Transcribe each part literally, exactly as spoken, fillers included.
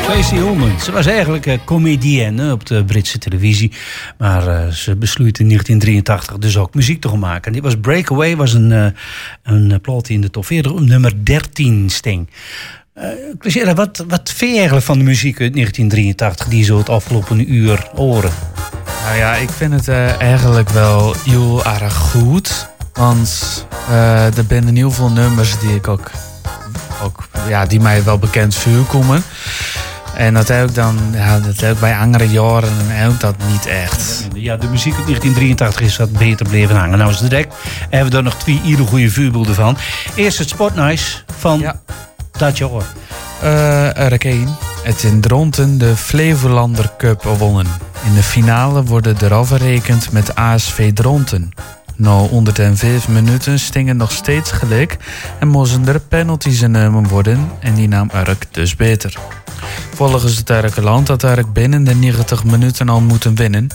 Tracy Ullman. Ze was eigenlijk uh, comedienne op de Britse televisie. Maar uh, ze besloot in negentien drieëntachtig dus ook muziek te gaan maken. Dit was Breakaway, was een, uh, een plaat die in de top veertig op nummer dertien sting. Uh, wat, wat vind je eigenlijk van de muziek uit negentien drieëntachtig die zo het afgelopen uur horen? Nou ja, ik vind het uh, eigenlijk wel heel erg goed. Want uh, er zijn heel veel nummers die ik ook, ook ja, die mij wel bekend voorkomen. En dat heb ik dan, ja, dat heb ik bij andere jaren en ook dat niet echt. Ja, de muziek uit negentien drieëntachtig is wat beter bleven hangen. Nou, is het direct. Hebben we er nog twee hele goede voorbeelden van. Eerst het Spotnice van ja. dat jaar. Uh, er één. Het in Dronten de Flevolander Cup gewonnen. In de finale worden er afgerekend met A S V Dronten. Na honderdvijf minuten stingen nog steeds gelijk en moesten er penalties genomen worden en die nam Urk dus beter. Volgens het Urkeland had Urk binnen de negentig minuten al moeten winnen.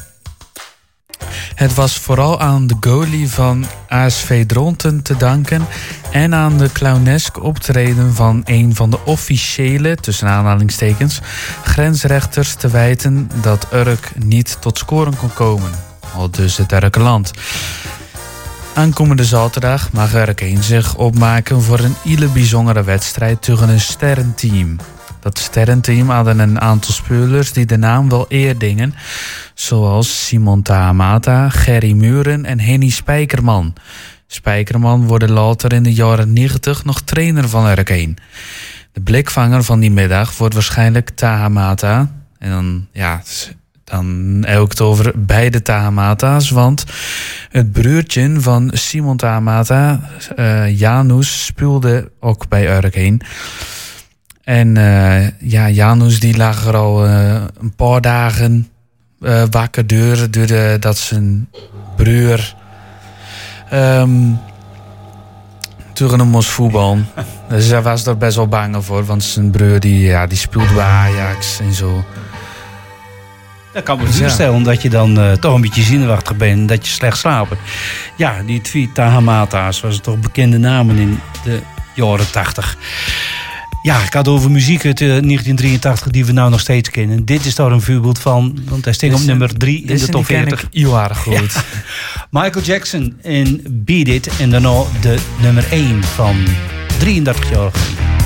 Het was vooral aan de goalie van A S V Dronten te danken en aan de clownesk optreden van een van de officiële, tussen aanhalingstekens, grensrechters te wijten dat Urk niet tot scoren kon komen. Al dus het Urkeland. Aankomende zaterdag mag Urk één zich opmaken voor een hele bijzondere wedstrijd tegen een sterrenteam. Dat sterrenteam hadden een aantal spelers die de naam wel eer dingen, zoals Simon Tahamata, Gerry Muren en Henny Spijkerman. Spijkerman wordt later in de jaren negentig nog trainer van Urk één. De blikvanger van die middag wordt waarschijnlijk Tahamata. En dan, ja, dan heb ik het over beide Tahamata's, want het broertje van Simon Tahamata, uh, Janus, speelde ook bij Urk één. En uh, ja, Janus die lag er al uh, een paar dagen uh, wakker door, door dat zijn broer um, tegen hem moest voetballen. Dus hij was er best wel bang voor, want zijn broer die, ja, die speelde bij Ajax en zo. Dat kan me dus voorstellen, ja. Dat je dan uh, toch een beetje zenuwachtig bent en dat je slecht slaapt. Ja, die twee Tahamata's was toch bekende namen in de jaren tachtig. Ja, ik had over muziek uit uh, negentien drieëntachtig die we nou nog steeds kennen. Dit is daar een voorbeeld van, want hij sting op nummer drie in de top veertig. Ken ik heel erg goed. Ja. Michael Jackson in Beat It en daarna de nummer één van drieëndertig jaar geleden.